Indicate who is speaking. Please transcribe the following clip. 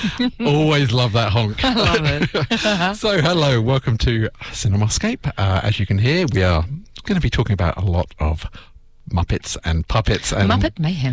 Speaker 1: Always love that honk.
Speaker 2: I love it.
Speaker 1: So, hello, welcome to Cinemascape. As you can hear, we are going to be talking about a lot of Muppets and puppets and
Speaker 2: Muppet Mayhem.